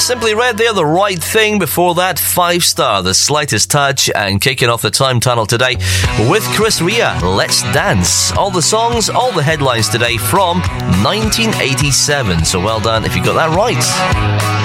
Simply Red there, The Right Thing. Before that, 5-star, The Slightest Touch. And kicking off the time tunnel today with Chris Rea, Let's Dance. All the songs, all the headlines today from 1987. So well done if you got that right.